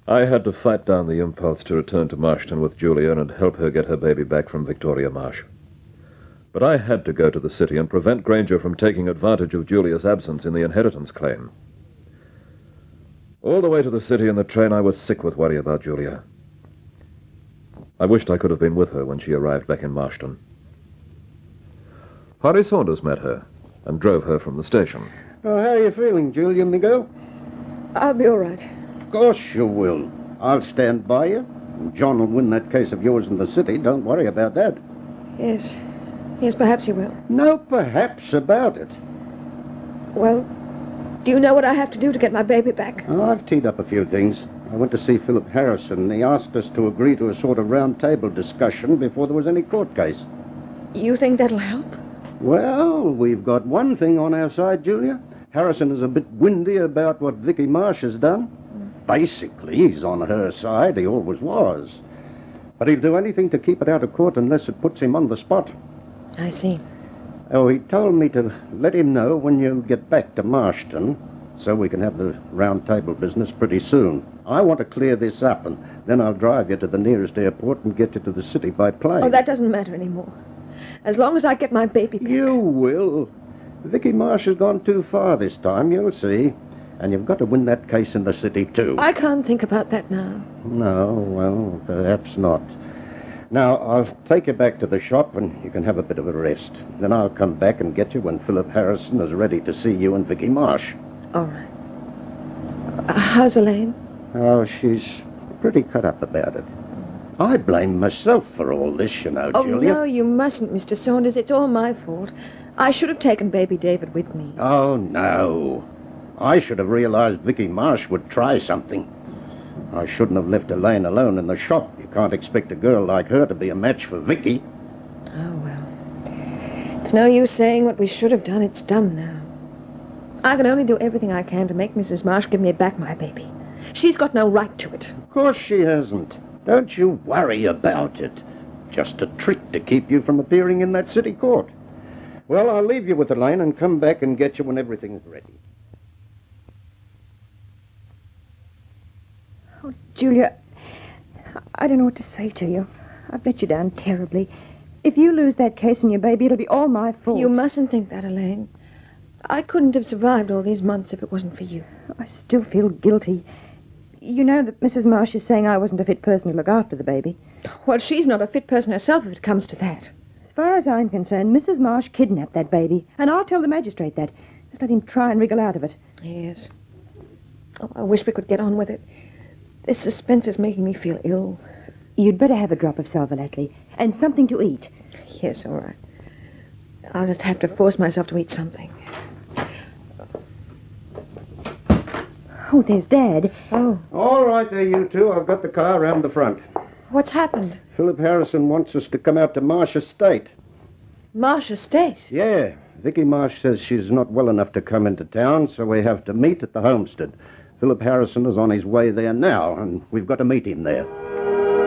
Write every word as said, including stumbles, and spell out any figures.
I had to fight down the impulse to return to Marshton with Julia and help her get her baby back from Victoria Marsh. But I had to go to the city and prevent Granger from taking advantage of Julia's absence in the inheritance claim. All the way to the city in the train, I was sick with worry about Julia. I wished I could have been with her when she arrived back in Marshton. Harry Saunders met her and drove her from the station. Oh, how are you feeling, Julia, my girl? I'll be all right. Of course you will. I'll stand by you. And John will win that case of yours in the city. Don't worry about that. Yes. Yes, perhaps he will. No perhaps about it. Well, do you know what I have to do to get my baby back? Oh, I've teed up a few things. I went to see Philip Harrison, and he asked us to agree to a sort of round-table discussion before there was any court case. You think that'll help? Well, we've got one thing on our side, Julia. Harrison is a bit windy about what Vicky Marsh has done. Mm. Basically, he's on her side. He always was. But he'll do anything to keep it out of court unless it puts him on the spot. I see. Oh, he told me to let him know when you get back to Marshton, so we can have the round-table business pretty soon. I want to clear this up, and then I'll drive you to the nearest airport and get you to the city by plane. Oh, that doesn't matter anymore. As long as I get my baby back. You will. Vicky Marsh has gone too far this time, you'll see. And you've got to win that case in the city, too. I can't think about that now. No, well, perhaps not. Now, I'll take you back to the shop and you can have a bit of a rest. Then I'll come back and get you when Philip Harrison is ready to see you and Vicky Marsh. All right. Uh, how's Elaine? Oh, she's pretty cut up about it. I blame myself for all this, you know, oh, Julia. Oh, no, you mustn't, Mister Saunders. It's all my fault. I should have taken baby David with me. Oh, no. I should have realized Vicky Marsh would try something. I shouldn't have left Elaine alone in the shop. You can't expect a girl like her to be a match for Vicky. Oh, well. It's no use saying what we should have done. It's done now. I can only do everything I can to make Missus Marsh give me back my baby. She's got no right to it. Of course she hasn't. Don't you worry about it. Just a trick to keep you from appearing in that city court. Well, I'll leave you with Elaine and come back and get you when everything's ready. Oh, Julia, I don't know what to say to you. I've let you down terribly. If you lose that case and your baby, it'll be all my fault. You mustn't think that, Elaine. I couldn't have survived all these months if it wasn't for you. I still feel guilty. You know that Missus Marsh is saying I wasn't a fit person to look after the baby. Well, she's not a fit person herself if it comes to that. As far as I'm concerned, Missus Marsh kidnapped that baby. And I'll tell the magistrate that. Just let him try and wriggle out of it. Yes. Oh, I wish we could get on with it. This suspense is making me feel ill. You'd better have a drop of sal volatile and something to eat. Yes, all right. I'll just have to force myself to eat something. Oh, there's Dad. Oh. All right there, you two. I've got the car round the front. What's happened? Philip Harrison wants us to come out to Marsh Estate. Marsh Estate? Yeah. Vicky Marsh says she's not well enough to come into town, so we have to meet at the homestead. Philip Harrison is on his way there now, and we've got to meet him there.